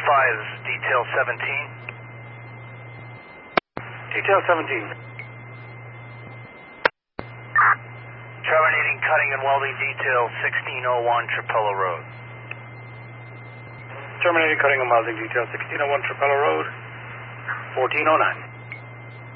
5, detail 17. Detail 17. Terminating cutting and welding detail 1601 Trapello Road. Terminating cutting and welding detail 1601 Trapello Road, 1409.